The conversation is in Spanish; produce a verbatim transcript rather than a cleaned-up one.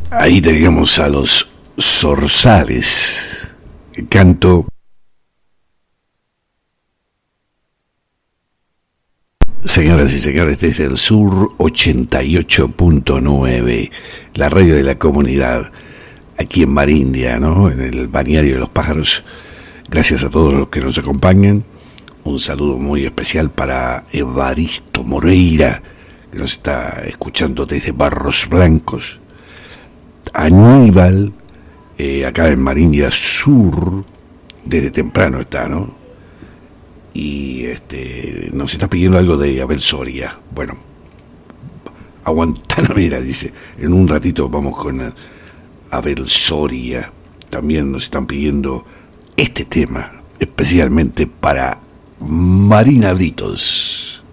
Ahí teníamos a los Zorzales, canto. Señoras y señores, desde el sur ochenta y ocho punto nueve, la radio de la comunidad, aquí en Marindia, ¿no? En el Balneario de los Pájaros. Gracias a todos los que nos acompañan. Un saludo muy especial para Evaristo Moreira, que nos está escuchando desde Barros Blancos. Aníbal, eh, acá en Marindia Sur, desde temprano está, ¿no? Y este nos está pidiendo algo de Abel Soria. Bueno, aguantá, mira, dice, en un ratito vamos con Abel Soria. También nos están pidiendo este tema, especialmente para Marina Britos.